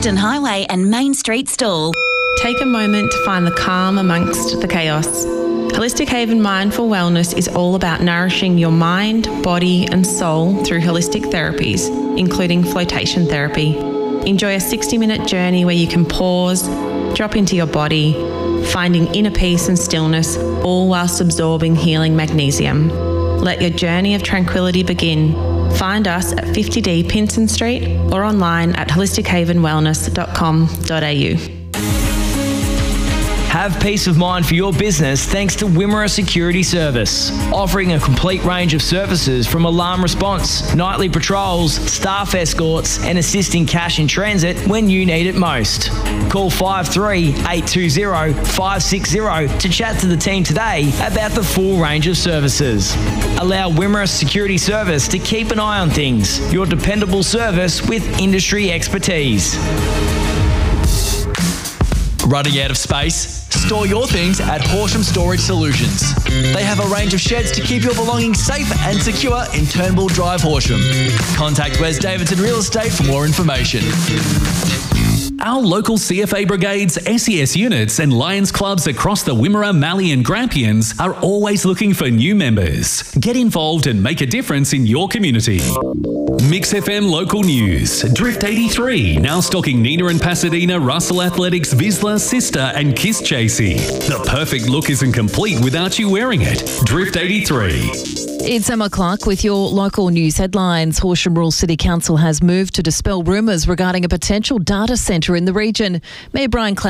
Western Highway and Main Street Stall. Take a moment to find the calm amongst the chaos. Holistic Haven Mindful Wellness is all about nourishing your mind, body and soul through holistic therapies, including flotation therapy. Enjoy a 60-minute journey where you can pause, drop into your body, finding inner peace and stillness, all whilst absorbing healing magnesium. Let your journey of tranquility begin. Find us at 50D Pinson Street or online at holistichavenwellness.com.au. Have peace of mind for your business thanks to Wimmera Security Service, offering a complete range of services from alarm response, nightly patrols, staff escorts and assisting cash in transit when you need it most. Call 53-820-560 to chat to the team today about the full range of services. Allow Wimmera Security Service to keep an eye on things, your dependable service with industry expertise. Running out of space? Store your things at Horsham Storage Solutions. They have a range of sheds to keep your belongings safe and secure in Turnbull Drive, Horsham. Contact Wes Davidson Real Estate for more information. Our local CFA brigades, SES units and Lions clubs across the Wimmera, Mallee and Grampians are always looking for new members. Get involved and make a difference in your community. Mix FM Local News. Drift 83, now stocking Nina and Pasadena, Russell Athletics, Vizsla, Sister and Kiss Chasey. The perfect look isn't complete without you wearing it. Drift 83. It's Emma Clark with your local news headlines. Horsham Rural City Council has moved to dispel rumours regarding a potential data centre in the region. Mayor Brian Cloud